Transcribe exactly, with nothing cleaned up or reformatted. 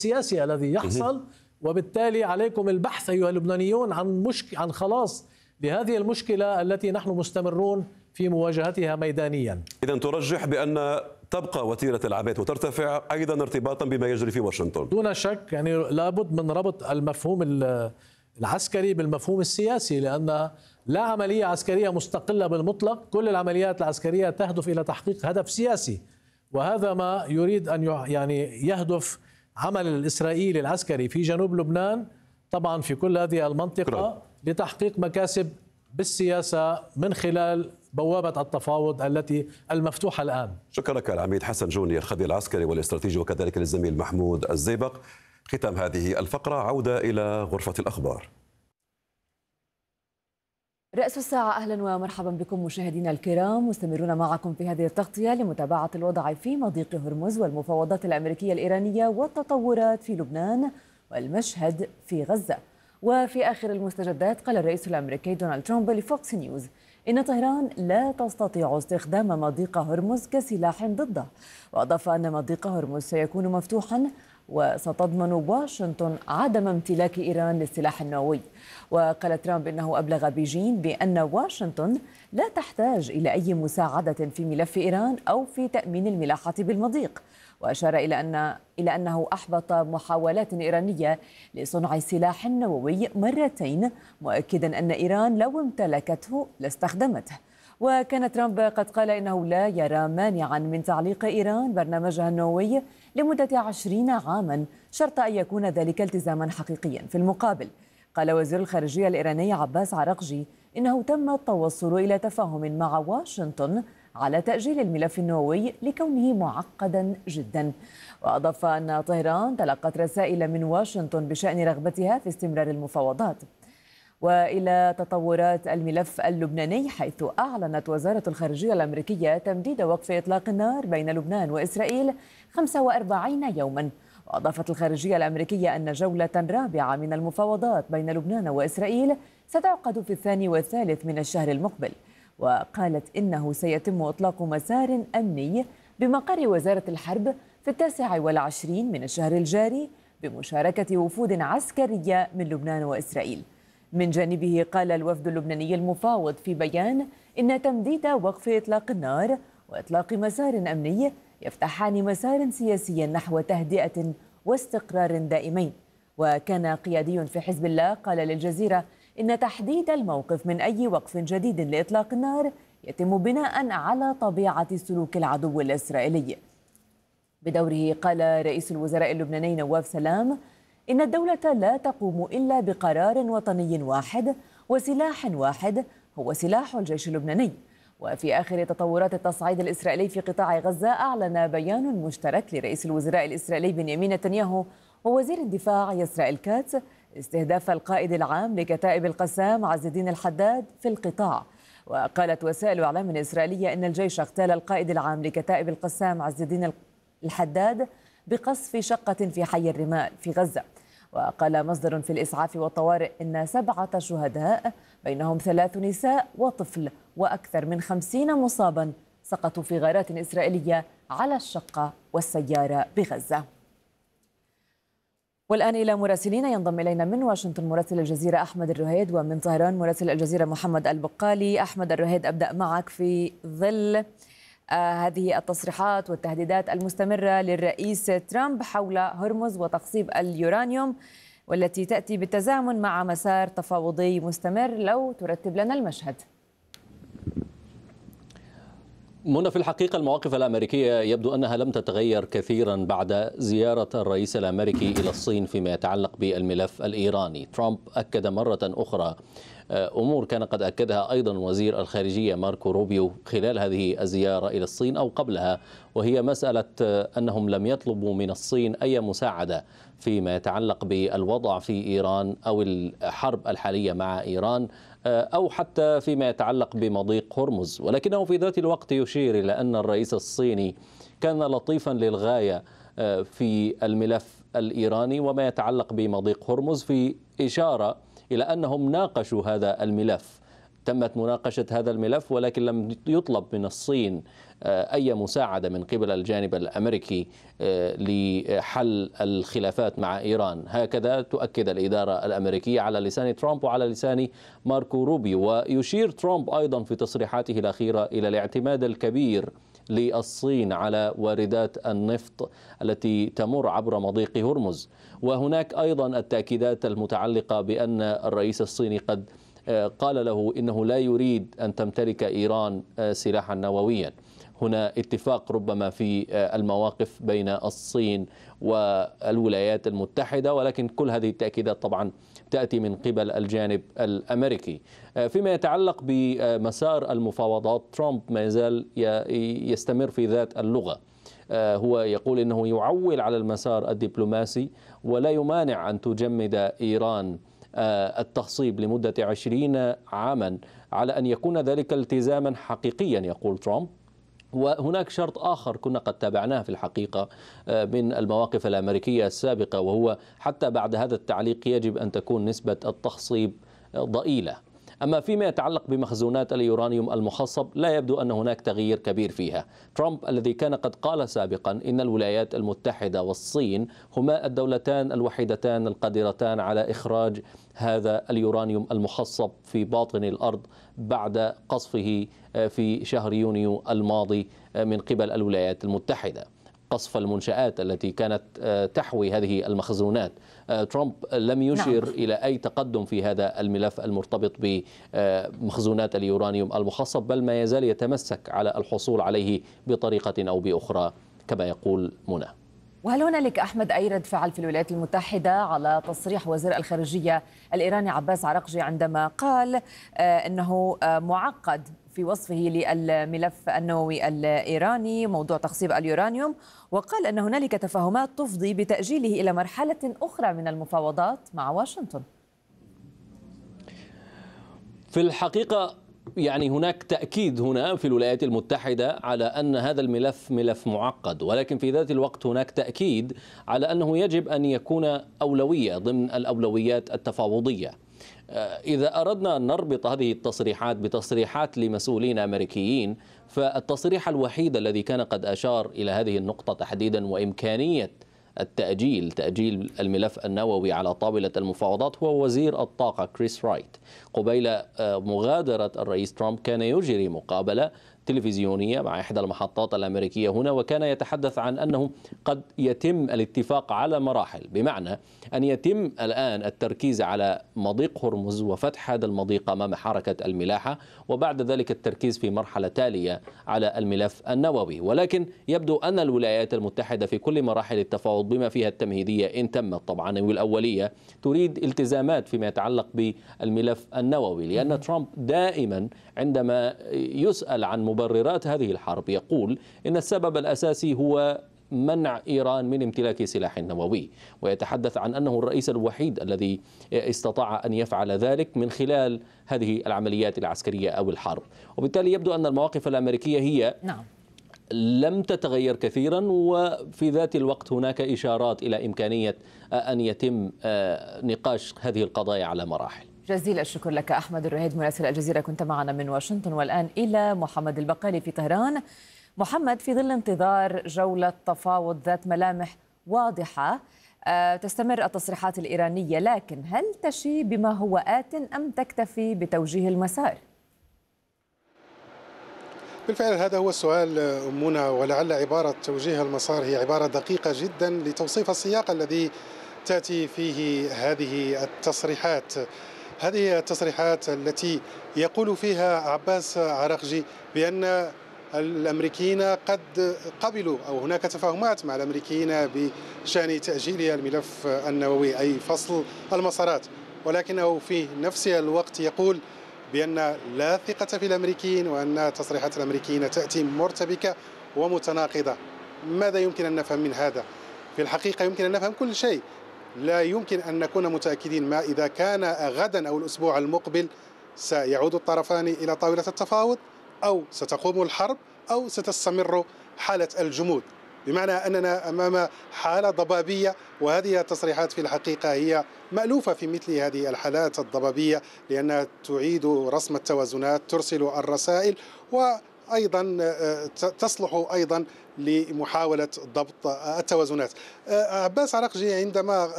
السياسي الذي يحصل، وبالتالي عليكم البحث أيها اللبنانيون عن مشك... عن خلاص لهذه المشكلة التي نحن مستمرون في مواجهتها ميدانيا. إذن ترجح بأن تبقى وتيرة العبيد وترتفع أيضا ارتباطا بما يجري في واشنطن؟ دون شك، يعني لابد من ربط المفهوم العسكري بالمفهوم السياسي، لأن لا عملية عسكرية مستقلة بالمطلق، كل العمليات العسكرية تهدف إلى تحقيق هدف سياسي، وهذا ما يريد أن يعني يهدف عمل الإسرائيلي العسكري في جنوب لبنان، طبعا في كل هذه المنطقة، لتحقيق مكاسب بالسياسة من خلال بوابة التفاوض التي المفتوحة الآن. شكرا لك العميد حسن جوني، الخبير العسكري والاستراتيجي، وكذلك للزميل محمود الزيبق. ختام هذه الفقرة عودة إلى غرفة الأخبار. رأس الساعة، أهلا ومرحبا بكم مشاهدينا الكرام، مستمرون معكم في هذه التغطية لمتابعة الوضع في مضيق هرمز والمفاوضات الأمريكية الإيرانية والتطورات في لبنان والمشهد في غزة. وفي آخر المستجدات قال الرئيس الأمريكي دونالد ترامب لفوكس نيوز إن طهران لا تستطيع استخدام مضيق هرمز كسلاح ضده، وأضاف أن مضيق هرمز سيكون مفتوحا وستضمن واشنطن عدم امتلاك إيران للسلاح النووي. وقال ترامب إنه أبلغ بيجين بأن واشنطن لا تحتاج إلى أي مساعدة في ملف إيران أو في تأمين الملاحة بالمضيق، وأشار إلى أن إلى أنه أحبط محاولات إيرانية لصنع سلاح نووي مرتين، مؤكدا أن إيران لو امتلكته لاستخدمته. وكان ترامب قد قال إنه لا يرى مانعا من تعليق إيران برنامجها النووي لمدة عشرين عاما، شرط أن يكون ذلك التزاما حقيقيا. في المقابل قال وزير الخارجية الإيراني عباس عراقجي إنه تم التوصل إلى تفاهم مع واشنطن على تأجيل الملف النووي لكونه معقدا جدا. وأضاف أن طهران تلقت رسائل من واشنطن بشأن رغبتها في استمرار المفاوضات. وإلى تطورات الملف اللبناني، حيث أعلنت وزارة الخارجية الأمريكية تمديد وقف إطلاق النار بين لبنان وإسرائيل خمسة وأربعين يوما. وأضافت الخارجية الأمريكية أن جولة رابعة من المفاوضات بين لبنان وإسرائيل ستعقد في الثاني والثالث من الشهر المقبل. وقالت إنه سيتم إطلاق مسار أمني بمقر وزارة الحرب في التاسع والعشرين من الشهر الجاري بمشاركة وفود عسكرية من لبنان وإسرائيل. من جانبه قال الوفد اللبناني المفاوض في بيان إن تمديد وقف إطلاق النار وإطلاق مسار أمني يفتحان مسارا سياسيا نحو تهدئة واستقرار دائمين. وكان قيادي في حزب الله قال للجزيرة إن تحديد الموقف من أي وقف جديد لإطلاق النار يتم بناء على طبيعة سلوك العدو الإسرائيلي. بدوره قال رئيس الوزراء اللبناني نواف سلام إن الدولة لا تقوم إلا بقرار وطني واحد وسلاح واحد هو سلاح الجيش اللبناني. وفي آخر تطورات التصعيد الإسرائيلي في قطاع غزة، أعلن بيان مشترك لرئيس الوزراء الإسرائيلي بنيامين نتنياهو ووزير الدفاع إسرائيل كاتس استهداف القائد العام لكتائب القسام عز الدين الحداد في القطاع. وقالت وسائل إعلام إسرائيلية أن الجيش اغتال القائد العام لكتائب القسام عز الدين الحداد بقصف شقة في حي الرمال في غزة. وقال مصدر في الإسعاف والطوارئ إن سبعة شهداء بينهم ثلاث نساء وطفل وأكثر من خمسين مصابا سقطوا في غارات إسرائيلية على الشقة والسيارة بغزة. والآن إلى مراسلين، ينضم إلينا من واشنطن مراسل الجزيرة أحمد الرهيد، ومن طهران مراسل الجزيرة محمد البقالي. أحمد الرهيد، أبدأ معك في ظل آه هذه التصريحات والتهديدات المستمرة للرئيس ترامب حول هرمز وتخصيب اليورانيوم، والتي تأتي بالتزامن مع مسار تفاوضي مستمر. لو ترتب لنا المشهد. منى، في الحقيقة المواقف الأمريكية يبدو أنها لم تتغير كثيرا بعد زيارة الرئيس الأمريكي إلى الصين فيما يتعلق بالملف الإيراني. ترامب أكد مرة أخرى أمور كان قد أكدها أيضا وزير الخارجية ماركو روبيو خلال هذه الزيارة إلى الصين أو قبلها، وهي مسألة أنهم لم يطلبوا من الصين أي مساعدة فيما يتعلق بالوضع في إيران أو الحرب الحالية مع إيران أو حتى فيما يتعلق بمضيق هرمز. ولكنه في ذات الوقت يشير إلى أن الرئيس الصيني كان لطيفا للغاية في الملف الإيراني وما يتعلق بمضيق هرمز، في إشارة إلى أنهم ناقشوا هذا الملف تمت مناقشة هذا الملف، ولكن لم يطلب من الصين أي مساعدة من قبل الجانب الأمريكي لحل الخلافات مع إيران. هكذا تؤكد الإدارة الأمريكية على لسان ترامب وعلى لسان ماركو روبيو. ويشير ترامب أيضا في تصريحاته الأخيرة إلى الاعتماد الكبير للصين على واردات النفط التي تمر عبر مضيق هرمز. وهناك أيضا التأكيدات المتعلقة بأن الرئيس الصيني قد قال له إنه لا يريد أن تمتلك إيران سلاحا نوويا. هنا اتفاق ربما في المواقف بين الصين والولايات المتحدة، ولكن كل هذه التأكيدات طبعا تأتي من قبل الجانب الأمريكي. فيما يتعلق بمسار المفاوضات، ترامب ما يزال يستمر في ذات اللغة. هو يقول إنه يعول على المسار الدبلوماسي ولا يمانع أن تجمد إيران التخصيب لمدة عشرين عاما على أن يكون ذلك التزاما حقيقيا، يقول ترامب. وهناك شرط آخر كنا قد تابعناه في الحقيقة من المواقف الأمريكية السابقة، وهو حتى بعد هذا التعليق يجب أن تكون نسبة التخصيب ضئيلة. أما فيما يتعلق بمخزونات اليورانيوم المخصب لا يبدو أن هناك تغيير كبير فيها. ترامب الذي كان قد قال سابقا إن الولايات المتحدة والصين هما الدولتان الوحيدتان القادرتان على إخراج هذا اليورانيوم المخصب في باطن الأرض بعد قصفه في شهر يونيو الماضي من قبل الولايات المتحدة، قصف المنشآت التي كانت تحوي هذه المخزونات. ترامب لم يشير نعم. إلى أي تقدم في هذا الملف المرتبط بمخزونات اليورانيوم المخصب، بل ما يزال يتمسك على الحصول عليه بطريقة أو بأخرى كما يقول منى. وهل هنالك أحمد أي رد فعل في الولايات المتحدة على تصريح وزير الخارجية الإيراني عباس عراقجي عندما قال أنه معقد في وصفه للملف النووي الإيراني موضوع تخصيب اليورانيوم، وقال أن هنالك تفاهمات تفضي بتأجيله إلى مرحلة أخرى من المفاوضات مع واشنطن؟ في الحقيقة يعني هناك تأكيد هنا في الولايات المتحدة على أن هذا الملف ملف معقد، ولكن في ذات الوقت هناك تأكيد على أنه يجب أن يكون أولوية ضمن الأولويات التفاوضية. إذا أردنا أن نربط هذه التصريحات بتصريحات لمسؤولين أمريكيين، فالتصريح الوحيد الذي كان قد أشار إلى هذه النقطة تحديدا وإمكانية التأجيل تأجيل الملف النووي على طاولة المفاوضات هو وزير الطاقة كريس رايت. قبيل مغادرة الرئيس ترامب كان يجري مقابلة تلفزيونية مع إحدى المحطات الأمريكية هنا، وكان يتحدث عن أنه قد يتم الاتفاق على مراحل، بمعنى أن يتم الآن التركيز على مضيق هرمز وفتح هذا المضيق أمام حركة الملاحة، وبعد ذلك التركيز في مرحلة تالية على الملف النووي. ولكن يبدو أن الولايات المتحدة في كل مراحل التفاوض بما فيها التمهيدية إن تمت طبعا والأولية تريد التزامات فيما يتعلق بالملف النووي، لأن ترامب دائما عندما يسأل عن مبررات هذه الحرب يقول إن السبب الأساسي هو منع إيران من امتلاك سلاح نووي، ويتحدث عن أنه الرئيس الوحيد الذي استطاع أن يفعل ذلك من خلال هذه العمليات العسكرية أو الحرب. وبالتالي يبدو أن المواقف الأمريكية هي نعم. لم تتغير كثيرا، وفي ذات الوقت هناك إشارات إلى إمكانية أن يتم نقاش هذه القضايا على مراحل. جزيل الشكر لك أحمد الرهيد مراسل الجزيرة، كنت معنا من واشنطن. والآن إلى محمد البقالي في طهران. محمد، في ظل انتظار جولة تفاوض ذات ملامح واضحة تستمر التصريحات الإيرانية، لكن هل تشي بما هو آت أم تكتفي بتوجيه المسار؟ بالفعل هذا هو السؤال منى، ولعل عبارة توجيه المسار هي عبارة دقيقة جدا لتوصيف السياق الذي تأتي فيه هذه التصريحات. هذه التصريحات التي يقول فيها عباس عراقجي بأن الأمريكيين قد قبلوا أو هناك تفاهمات مع الأمريكيين بشأن تأجيل الملف النووي أي فصل المسارات، ولكنه في نفس الوقت يقول بأن لا ثقة في الأمريكيين وأن تصريحات الأمريكيين تأتي مرتبكة ومتناقضة. ماذا يمكن أن نفهم من هذا؟ في الحقيقة يمكن أن نفهم كل شيء. لا يمكن أن نكون متأكدين ما إذا كان غدا أو الأسبوع المقبل سيعود الطرفان إلى طاولة التفاوض أو ستقوم الحرب أو ستستمر حالة الجمود. بمعنى أننا أمام حالة ضبابية، وهذه التصريحات في الحقيقة هي مألوفة في مثل هذه الحالات الضبابية، لأنها تعيد رسم التوازنات، ترسل الرسائل، وأيضا تصلح أيضا لمحاولة ضبط التوازنات. عباس عراقجي عندما